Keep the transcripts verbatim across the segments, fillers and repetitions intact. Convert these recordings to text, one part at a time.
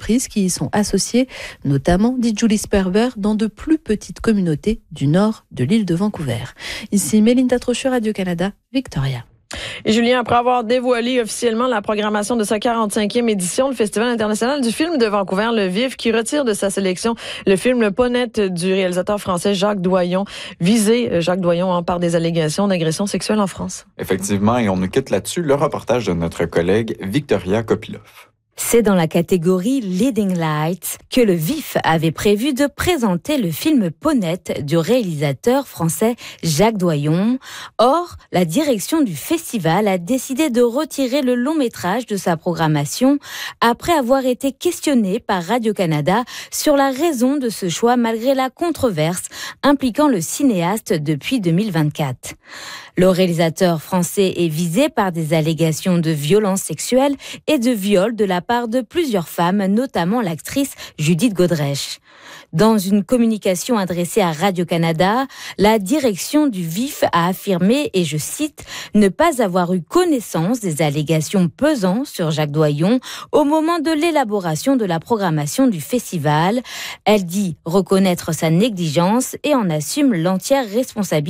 entreprises qui y sont associées, notamment, dit Julie Sperber, dans de plus petites communautés du nord de l'île de Vancouver. Ici Mélinda Trochu, Radio-Canada, Victoria. Et Julien, après avoir dévoilé officiellement la programmation de sa quarante-cinquième édition, le Festival international du film de Vancouver, Le Vif, qui retire de sa sélection le film Le Pas net du réalisateur français Jacques Doyon, visé, Jacques Doyon, hein, par des allégations d'agression sexuelle en France. Effectivement, et on nous quitte là-dessus le reportage de notre collègue Victoria Kopilov. C'est dans la catégorie Leading Lights que le Vif avait prévu de présenter le film Pas net du réalisateur français Jacques Doyon. Or, la direction du festival a décidé de retirer le long métrage de sa programmation après avoir été questionnée par Radio-Canada sur la raison de ce choix malgré la controverse impliquant le cinéaste depuis deux mille vingt-quatre. Le réalisateur français est visé par des allégations de violences sexuelles et de viol de la part de plusieurs femmes, notamment l'actrice Judith Godrèche. Dans une communication adressée à Radio-Canada, la direction du Vif a affirmé, et je cite, « ne pas avoir eu connaissance des allégations pesant sur Jacques Doyon au moment de l'élaboration de la programmation du festival. Elle dit reconnaître sa négligence et en assume l'entière responsabilité. »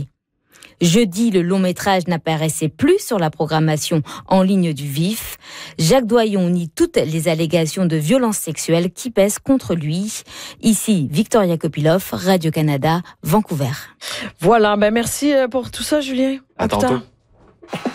Jeudi, le long-métrage n'apparaissait plus sur la programmation en ligne du Vif. Jacques Doyon nie toutes les allégations de violences sexuelles qui pèsent contre lui. Ici, Victoria Kopilov, Radio-Canada, Vancouver. Voilà, ben merci pour tout ça, Julien. À, à tantôt.